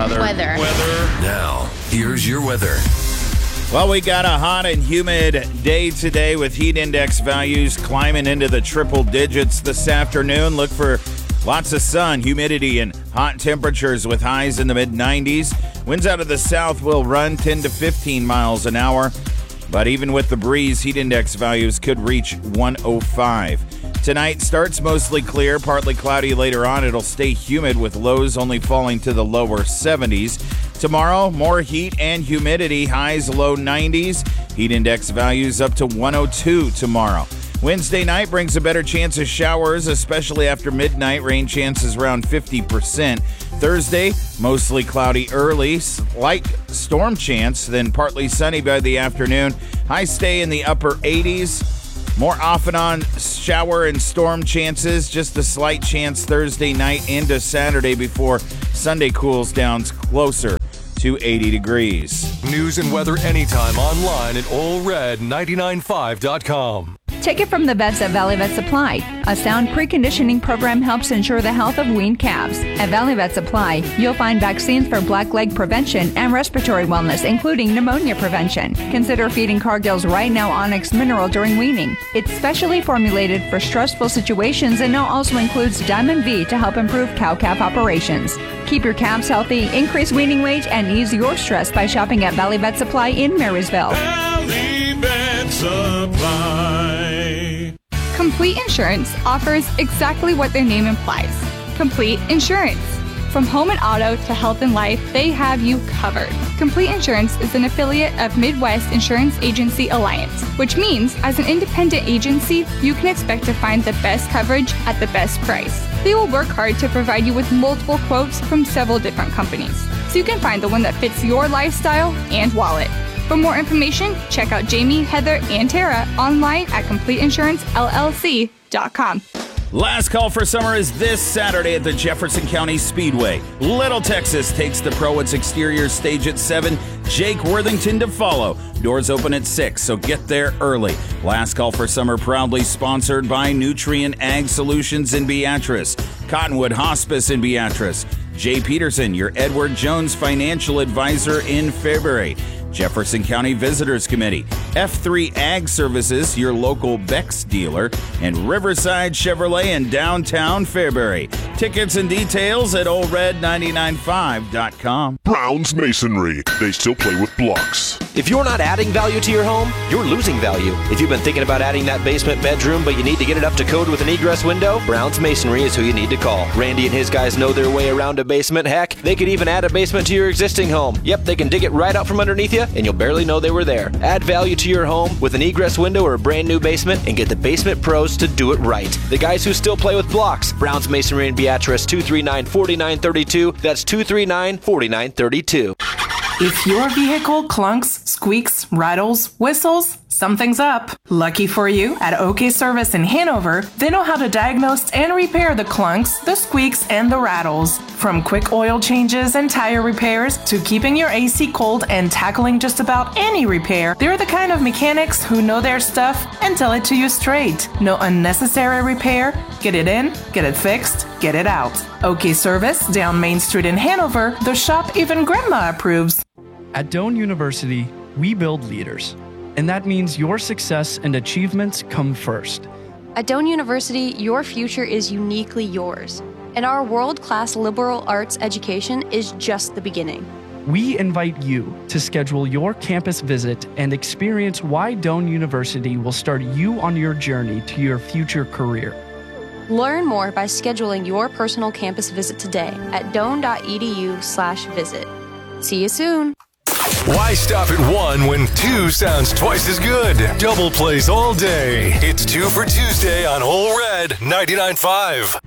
Weather. Now, here's your weather. Well, we got a hot and humid day today with heat index values climbing into the triple digits this afternoon. Look for lots of sun, humidity, and hot temperatures with highs in the mid-90s. Winds out of the south will run 10 to 15 miles an hour. But even with the breeze, heat index values could reach 105. Tonight starts mostly clear, partly cloudy later on. It'll stay humid with lows only falling to the lower 70s. Tomorrow, more heat and humidity, highs low 90s. Heat index values up to 102 tomorrow. Wednesday night brings a better chance of showers, especially after midnight. Rain chances around 50%. Thursday, mostly cloudy early, slight storm chance, then partly sunny by the afternoon. Highs stay in the upper 80s. More off and on shower and storm chances. Just a slight chance Thursday night into Saturday before Sunday cools down closer to 80 degrees. News and weather anytime online at allred995.com. Take it from the vets at Valley Vet Supply. A sound preconditioning program helps ensure the health of weaned calves. At Valley Vet Supply, you'll find vaccines for black leg prevention and respiratory wellness, including pneumonia prevention. Consider feeding Cargill's Right Now Onyx Mineral during weaning. It's specially formulated for stressful situations and now also includes Diamond V to help improve cow-calf operations. Keep your calves healthy, increase weaning weight, and ease your stress by shopping at Valley Vet Supply in Marysville. Valley Vet Supply. Complete Insurance offers exactly what their name implies. Complete insurance. From home and auto to health and life, they have you covered. Complete Insurance is an affiliate of Midwest Insurance Agency Alliance, which means as an independent agency, you can expect to find the best coverage at the best price. They will work hard to provide you with multiple quotes from several different companies, so you can find the one that fits your lifestyle and wallet. For more information, check out Jamie, Heather, and Tara online at CompleteInsuranceLLC.com. Last call for summer is this Saturday at the Jefferson County Speedway. Little Texas takes the Pro-Its exterior stage at 7. Jake Worthington to follow. Doors open at 6, so get there early. Last call for summer proudly sponsored by Nutrient Ag Solutions in Beatrice, Cottonwood Hospice in Beatrice, Jay Peterson, your Edward Jones financial advisor in Fairbury, Jefferson County Visitors Committee, F3 Ag Services, your local Beck's dealer, and Riverside Chevrolet in downtown Fairbury. Tickets and details at allred995.com. Brown's Masonry. They still play with blocks. If you're not adding value to your home, you're losing value. If you've been thinking about adding that basement bedroom, but you need to get it up to code with an egress window, Brown's Masonry is who you need to call. Randy and his guys know their way around a basement. Heck, they could even add a basement to your existing home. Yep, they can dig it right out from underneath you, and you'll barely know they were there. Add value to your home with an egress window or a brand new basement and get the basement pros to do it right. The guys who still play with blocks. Brown's Masonry in Beatrice, 239-4932. That's 239-4932. If your vehicle clunks, squeaks, rattles, whistles, something's up. Lucky for you, at OK Service in Hanover, they know how to diagnose and repair the clunks, the squeaks, and the rattles. From quick oil changes and tire repairs to keeping your AC cold and tackling just about any repair, they're the kind of mechanics who know their stuff and tell it to you straight. No unnecessary repair. Get it in, get it fixed, get it out. OK Service, down Main Street in Hanover, the shop even Grandma approves. At Doane University, we build leaders, and that means your success and achievements come first. At Doane University, your future is uniquely yours, and our world-class liberal arts education is just the beginning. We invite you to schedule your campus visit and experience why Doane University will start you on your journey to your future career. Learn more by scheduling your personal campus visit today at doane.edu/visit. See you soon. Why stop at 1 when 2 sounds twice as good? Double plays all day. It's 2 for Tuesday on Whole Red 99.5.